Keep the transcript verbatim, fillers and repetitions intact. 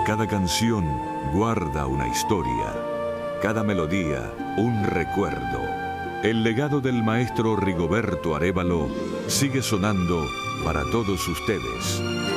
Cada canción guarda una historia, cada melodía un recuerdo. El legado del maestro Rigoberto Arévalo sigue sonando para todos ustedes.